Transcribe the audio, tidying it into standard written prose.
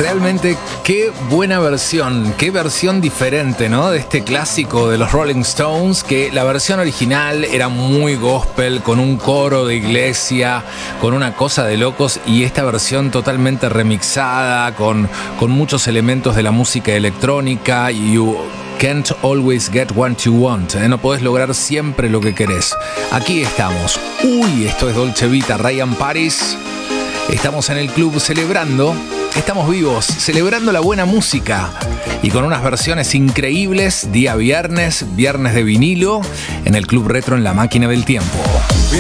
Realmente qué buena versión, qué versión diferente, ¿no? De este clásico de los Rolling Stones, que la versión original era muy gospel, con un coro de iglesia, con una cosa de locos, y esta versión totalmente remixada, con muchos elementos de la música electrónica. You can't always get what you want, ¿eh? No podés lograr siempre lo que querés. Aquí estamos. Uy, esto es Dolce Vita, Ryan Paris. Estamos en el club celebrando. Estamos vivos, celebrando la buena música y con unas versiones increíbles. Día viernes de vinilo, en el Club Retro en la Máquina del Tiempo. We